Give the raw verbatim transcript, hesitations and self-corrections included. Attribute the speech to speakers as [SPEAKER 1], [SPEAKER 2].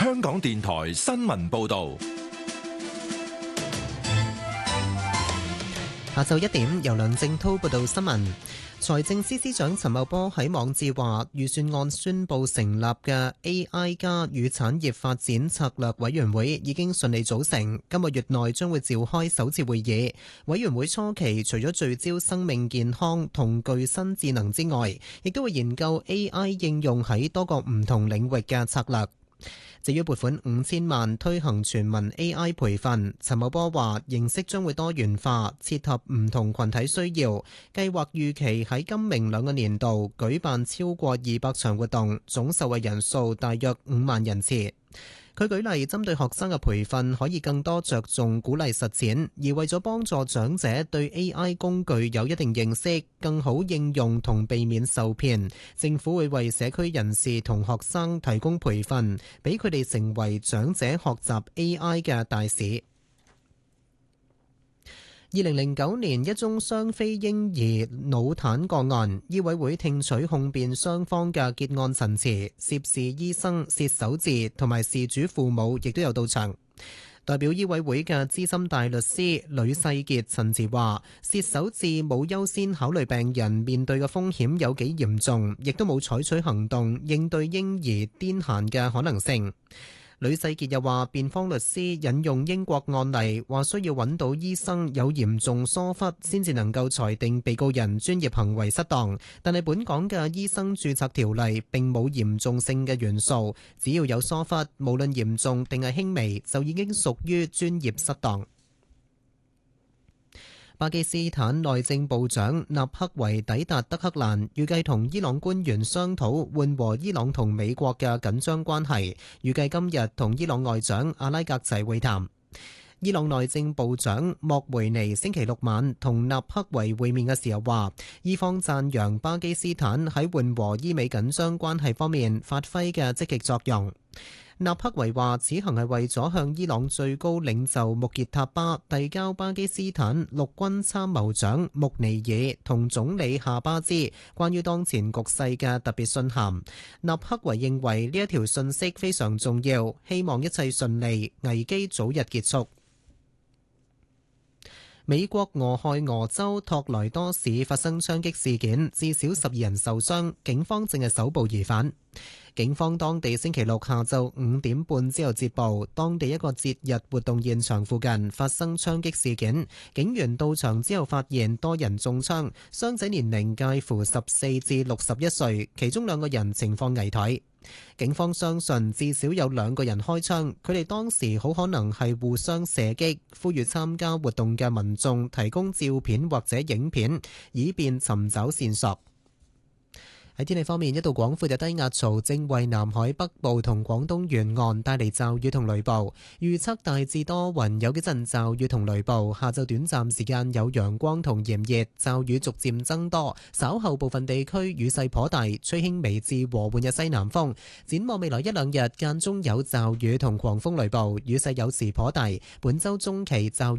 [SPEAKER 1] 香港電台新聞報道。
[SPEAKER 2] 下晝一點，由梁正滔報道新聞。財政司司長陳茂波喺網誌話，預算案宣布成立嘅 A I 加與產業發展策略委員會已經順利組成，今個月內將會召開首次會議。委員會初期除咗聚焦生命健康同具新智能之外，亦都會研究 A I 應用喺多個唔同領域嘅策略。至於撥款五千萬推行全民 A I 培訓，陳茂波話形式將會多元化，切合唔同群體需要。計劃預期喺今明兩個年度舉辦超過二百場活動，總受惠人數大約五萬人次。佢舉例，針對學生嘅培訓可以更多着重鼓勵實踐，而為咗幫助長者對 A I 工具有一定認識，更好應用同避免受騙，政府會為社區人士同學生提供培訓，俾佢哋成為長者學習 A I 嘅大使。二零零九年一宗雙非嬰兒腦癱個案，醫委會聽取控辯雙方嘅結案陳詞，涉事醫生薛守志同埋事主父母亦都有到場。代表醫委會嘅資深大律師呂世傑陳詞話，薛守志冇優先考慮病人面對嘅風險有幾嚴重，亦都冇採取行動應對嬰兒癲癇嘅可能性。呂世傑又話，辯方律師引用英國案例，話需要揾到醫生有嚴重疏忽先至能夠裁定被告人專業行為失當，但係本港嘅醫生註冊條例並冇嚴重性嘅元素，只要有疏忽，無論嚴重定係輕微，就已經屬於專業失當。巴基斯坦內政部長納克維抵達德黑蘭，預計同伊朗官員商討緩和伊朗同美國嘅緊張關係，預計今日同伊朗外長阿拉格齊會談。伊朗內政部長莫梅尼星期六晚同納克維會面嘅時候話，伊方讚揚巴基斯坦喺緩和伊美緊張關係方面發揮嘅積極作用。納克維話，此行係為咗向伊朗最高領袖穆傑塔巴遞交巴基斯坦陸軍參謀長穆尼爾同總理夏巴茲關於當前局勢嘅特別信函。納克維認為呢一條信息非常重要，希望一切順利，危機早日結束。美國俄亥俄州托萊多市發生槍擊事件，至少十二人受傷，警方正係搜捕疑犯。警方當地星期六下晝五點半之後接報，當地一個節日活動現場附近發生槍擊事件。警員到場之後發現多人中槍，傷者年齡介乎十四至六十一歲，其中兩個人情況危殆。警方相信至少有兩個人開槍，佢哋當時好可能係互相射擊，呼籲參加活動嘅民眾提供照片或者影片，以便尋找線索。喺天氣方面，一道廣闊嘅低壓槽正為南海北部同廣東沿岸帶嚟驟雨同雷暴，預測大致多雲，有幾陣驟雨同雷暴。下晝短暫時間有陽光同炎熱，驟雨逐漸增多，稍後部分地區雨勢頗大，吹輕微至和緩嘅西南風。展望未來一兩日間中有驟雨同狂風雷暴，雨勢有時頗大。本週中期驟